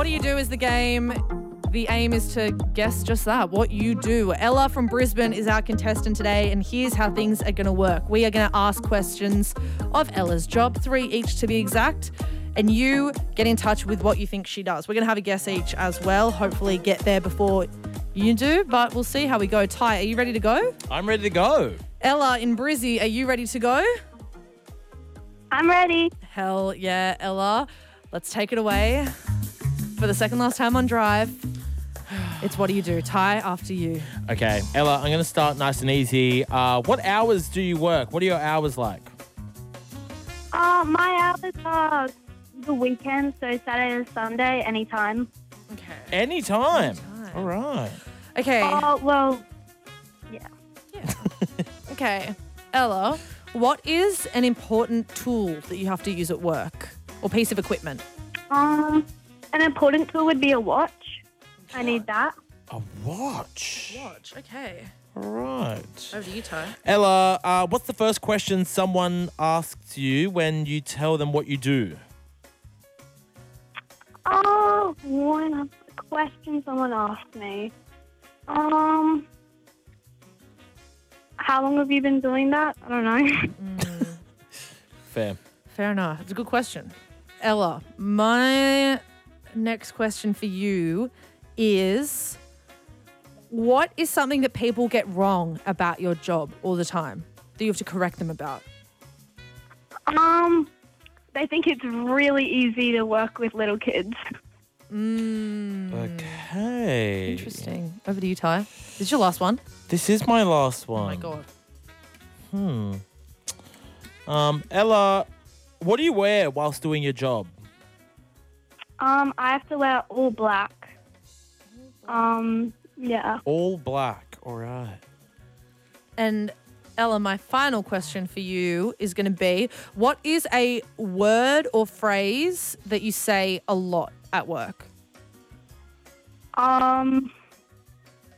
What do you do is the game. The aim is to guess just that, what you do. Ella from Brisbane is our contestant today, and here's how things are going to work. We are going to ask questions of Ella's job, 3 each to be exact, and you get in touch with what you think she does. We're going to have a guess each as well, hopefully get there before you do, but we'll see how we go. Ty, are you ready to go? I'm ready to go. Ella in Brizzy, are you ready to go? I'm ready. Hell yeah, Ella. Let's take it away. For the second last time on Drive, it's what do you do? Ty, after you. Okay, Ella, I'm going to start nice and easy. What hours do you work? What are your hours like? My hours are the weekend, so Saturday and Sunday, anytime. Okay. Anytime. All right. Okay. Well, yeah. Okay. Ella, what is an important tool that you have to use at work or piece of equipment? An important tool would be a watch. I need that. A watch. Watch. Okay. All right. Over to you, Ty. Ella, what's the first question someone asks you when you tell them what you do? One of the questions someone asked me. How long have you been doing that? I don't know. Fair. Fair enough. It's a good question. Ella, my next question for you is, what is something that people get wrong about your job all the time that you have to correct them about? They think it's really easy to work with little kids. Okay. Interesting. Over to you, Ty. This is your last one. This is my last Oh one. my God. Ella, what do you wear whilst doing your job? I have to wear all black. Yeah. All black. All right. And Ella, my final question for you is going to be, what is a word or phrase that you say a lot at work?